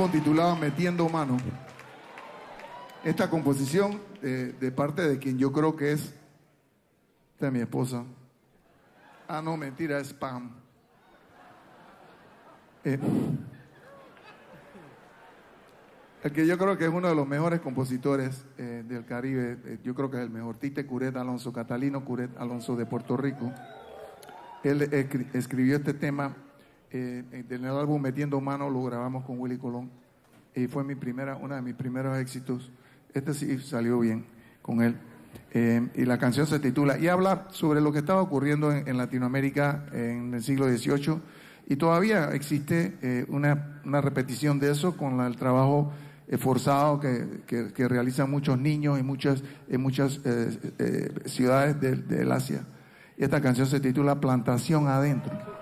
álbum titulado Metiendo Mano. Esta composición de parte de quien yo creo que es de mi esposa. Ah, no, mentira, es Pam. El que yo creo que es uno de los mejores compositores del Caribe, yo creo que es el mejor, Tite Curet Alonso, Catalino Curet Alonso de Puerto Rico. Él escribió este tema en el álbum Metiendo Mano, lo grabamos con Willy Colón y fue uno de mis primeros éxitos. Este sí salió bien con él. Y la canción se titula, y habla sobre lo que estaba ocurriendo en Latinoamérica en el siglo XVIII, y todavía existe una repetición de eso con el trabajo forzado que realizan muchos niños en muchas ciudades del Asia. Y esta canción se titula Plantación Adentro.